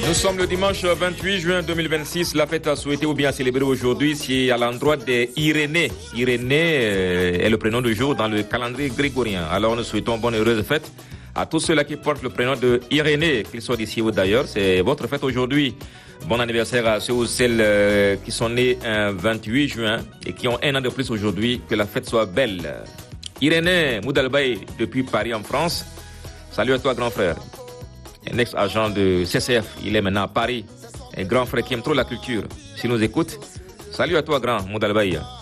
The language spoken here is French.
Nous sommes le dimanche 28 juin 2026. La fête à souhaiter ou bien à célébrer aujourd'hui, c'est à l'endroit des Irénée. Irénée est le prénom du jour dans le calendrier grégorien. Alors nous souhaitons bonne et heureuse fête à tous ceux-là qui portent le prénom de Irénée, qu'ils soient d'ici ou d'ailleurs. C'est votre fête aujourd'hui. Bon anniversaire à ceux ou celles qui sont nés un 28 juin et qui ont un an de plus aujourd'hui. Que la fête soit belle. Irénée Moudalbaï depuis Paris en France. Salut à toi grand frère. Un ex-agent de CCF, il est maintenant à Paris. Un grand frère qui aime trop la culture. S'il nous écoute, salut à toi grand Moudalbaï.